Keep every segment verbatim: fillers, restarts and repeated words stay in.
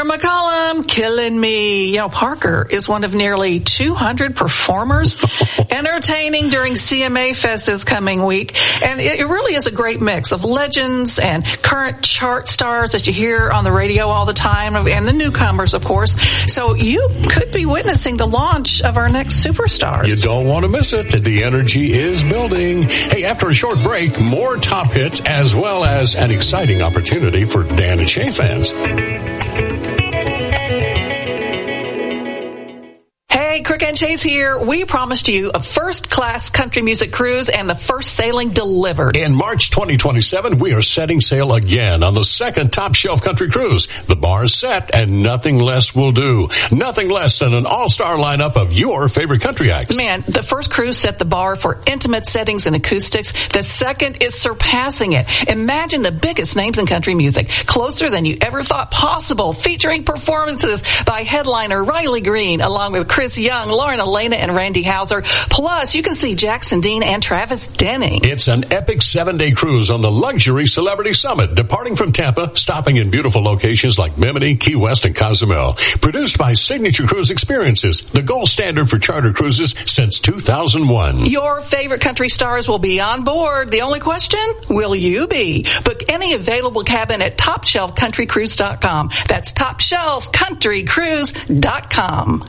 McCollum, killing me. You know, Parker is one of nearly two hundred performers entertaining during C M A Fest this coming week. And it really is a great mix of legends and current chart stars that you hear on the radio all the time, and the newcomers, of course. So you could be witnessing the launch of our next superstars. You don't want to miss it. The energy is building. Hey, after a short break, more top hits as well as an exciting opportunity for Dan and Shay fans. Hey, Crook and Chase here. We promised you a first-class country music cruise, and the first sailing delivered. In March twenty twenty-seven, we are setting sail again on the second Top Shelf Country Cruise. The bar is set, and nothing less will do. Nothing less than an all-star lineup of your favorite country acts. Man, the first cruise set the bar for intimate settings and acoustics. The second is surpassing it. Imagine the biggest names in country music, closer than you ever thought possible, featuring performances by headliner Riley Green, along with Chris Young, Lauren Elena, and Randy Houser. Plus, you can see Jackson Dean and Travis Denning. It's an epic seven-day cruise on the Luxury Celebrity Summit, departing from Tampa, stopping in beautiful locations like Bimini, Key West, and Cozumel. Produced by Signature Cruise Experiences, the gold standard for charter cruises since two thousand one. Your favorite country stars will be on board. The only question, will you be? Book any available cabin at top shelf country cruise dot com. That's top shelf country cruise dot com.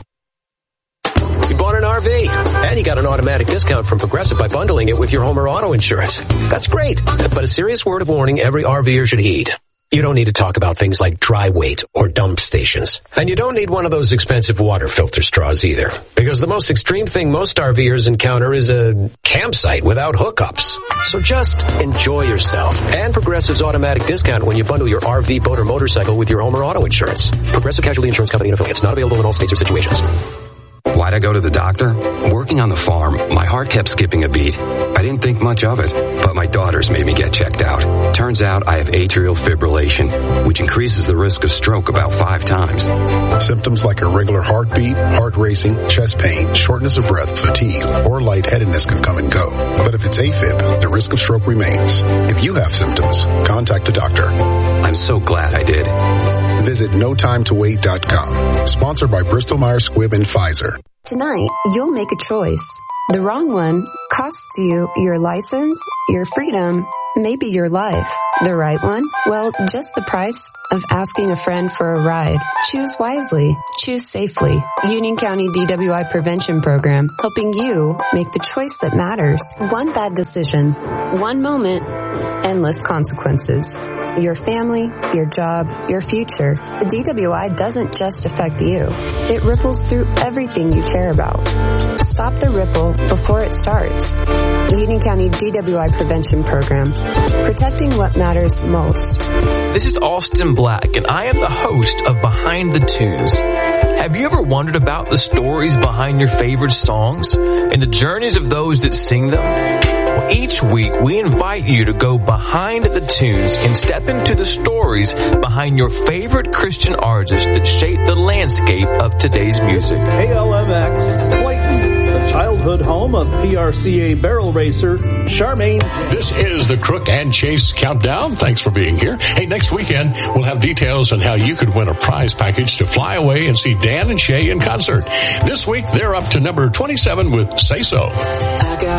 You bought an R V, and you got an automatic discount from Progressive by bundling it with your home or auto insurance. That's great, but a serious word of warning every RVer should heed. You don't need to talk about things like dry weight or dump stations. And you don't need one of those expensive water filter straws either, because the most extreme thing most RVers encounter is a campsite without hookups. So just enjoy yourself and Progressive's automatic discount when you bundle your R V, boat, or motorcycle with your home or auto insurance. Progressive Casualty Insurance Company and affiliates. Not available in all states or situations. Why'd I go to the doctor? Working on the farm, my heart kept skipping a beat. I didn't think much of it, but my daughters made me get checked out. Turns out I have atrial fibrillation, which increases the risk of stroke about five times. Symptoms like irregular heartbeat, heart racing, chest pain, shortness of breath, fatigue, or lightheadedness can come and go. But if it's AFib, the risk of stroke remains. If you have symptoms, contact a doctor. I'm so glad I did. Visit no time to wait dot com. Sponsored by Bristol Myers Squibb and Pfizer. Tonight, you'll make a choice. The wrong one costs you your license, your freedom, maybe your life. The right one? Well, just the price of asking a friend for a ride. Choose wisely. Choose safely. Union County D W I Prevention Program, helping you make the choice that matters. One bad decision, one moment, endless consequences. Your family, your job, your future. The D W I doesn't just affect you. It ripples through everything you care about. Stop the ripple before it starts. Union County D W I Prevention Program. Protecting what matters most. This is Austin Black, and I am the host of Behind the Tunes. Have you ever wondered about the stories behind your favorite songs and the journeys of those that sing them? Well, each week, we invite you to go behind the tunes and step into the stories behind your favorite Christian artists that shape the landscape of today's music. K L M X Clayton, the childhood home of P R C A barrel racer Charmaine. This is the Crook and Chase Countdown. Thanks for being here. Hey, next weekend, we'll have details on how you could win a prize package to fly away and see Dan and Shay in concert. This week, they're up to number twenty-seven with Say So.